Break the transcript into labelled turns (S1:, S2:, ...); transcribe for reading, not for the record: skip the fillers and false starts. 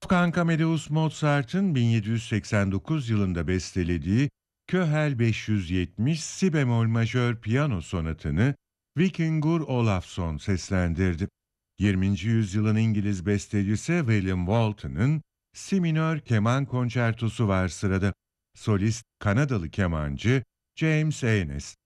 S1: Wolfgang Amadeus Mozart'ın 1789 yılında bestelediği Köhel 570 si bemol majör piyano sonatını Vikingur Olafsson seslendirdi. 20. yüzyılın İngiliz bestecisi William Walton'ın si minör keman konçertosu var sırada. Solist Kanadalı kemancı James Aynes.